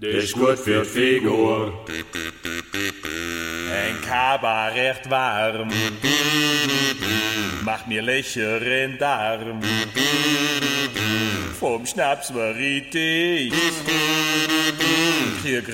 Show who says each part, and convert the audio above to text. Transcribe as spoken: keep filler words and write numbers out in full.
Speaker 1: Das ist gut für die Figur.
Speaker 2: Ein Kabarett warm macht mir Löcher in Darm. Vom Schnaps war ich dicht. Hier